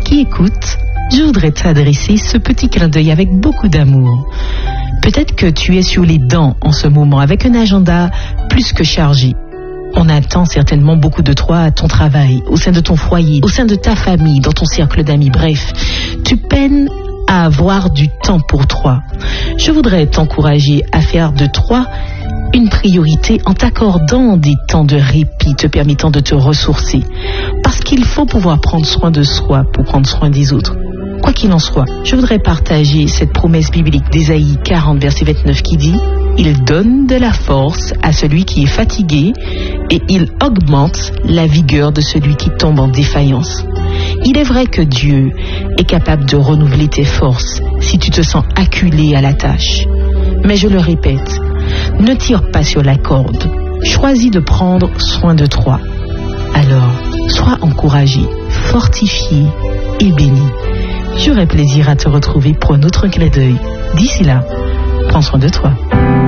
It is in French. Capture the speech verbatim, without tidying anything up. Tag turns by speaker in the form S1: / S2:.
S1: qui écoute, je voudrais t'adresser ce petit clin d'œil avec beaucoup d'amour. Peut-être que tu es sur les dents en ce moment avec un agenda plus que chargé. On attend certainement beaucoup de toi à ton travail, au sein de ton foyer, au sein de ta famille, dans ton cercle d'amis. Bref, tu peines à avoir du temps pour toi. Je voudrais t'encourager à faire de toi une priorité en t'accordant des temps de répit te permettant de te ressourcer. Parce qu'il faut pouvoir prendre soin de soi pour prendre soin des autres. Quoi qu'il en soit, je voudrais partager cette promesse biblique d'Ésaïe quarante, verset vingt-neuf qui dit « Il donne de la force à celui qui est fatigué et il augmente la vigueur de celui qui tombe en défaillance. » Il est vrai que Dieu est capable de renouveler tes forces si tu te sens acculé à la tâche. Mais je le répète, ne tire pas sur la corde. Choisis de prendre soin de toi. Alors, sois encouragé, fortifié et béni. J'aurai plaisir à te retrouver pour un autre clin d'œil. D'ici là, prends soin de toi.